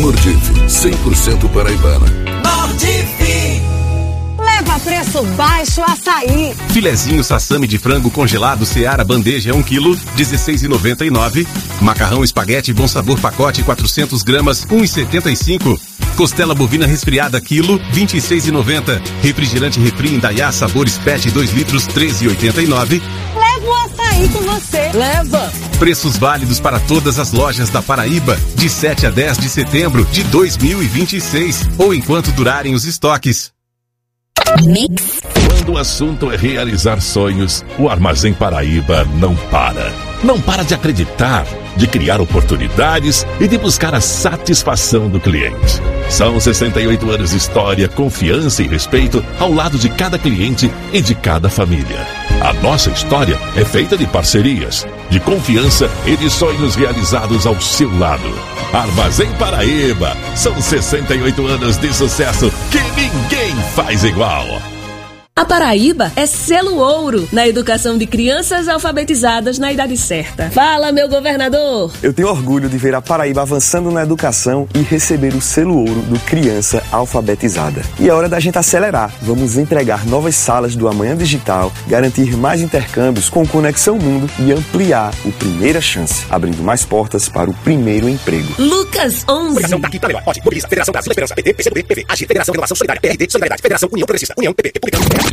Mordif, 100% paraibana. Mordif! Leva preço baixo açaí. Filezinho sassami de frango congelado Seara bandeja 1 kg, 16,99. Macarrão espaguete Bom Sabor pacote 400 gramas, 1,75. Costela bovina resfriada quilo, 26,90. Refrigerante Refri Indaiá Sabores PET 2 litros, 13,89. Leva o açaí com você. Leva! Preços válidos para todas as lojas da Paraíba, de 7 a 10 de setembro de 2026, ou enquanto durarem os estoques. Mix. Quando o assunto é realizar sonhos, o Armazém Paraíba não para. Não para de acreditar, de criar oportunidades e de buscar a satisfação do cliente. São 68 anos de história, confiança e respeito ao lado de cada cliente e de cada família. A nossa história é feita de parcerias, de confiança e de sonhos realizados ao seu lado. Armazém Paraíba, são 68 anos de sucesso que ninguém faz igual. A Paraíba é selo ouro na educação de crianças alfabetizadas na idade certa. Fala, meu governador! Eu tenho orgulho de ver a Paraíba avançando na educação e receber o selo ouro do Criança Alfabetizada. E é hora da gente acelerar. Vamos entregar novas salas do Amanhã Digital, garantir mais intercâmbios com Conexão Mundo e ampliar o Primeira Chance, abrindo mais portas para o primeiro emprego. Lucas 11. Federação daqui para Mobiliza, Federação Brasil da Esperança, PT, PCdoB, PV, AGI, Federação Renovação Solidária, PRD, Solidariedade, Federação União Progressista, União, PP, Republicano.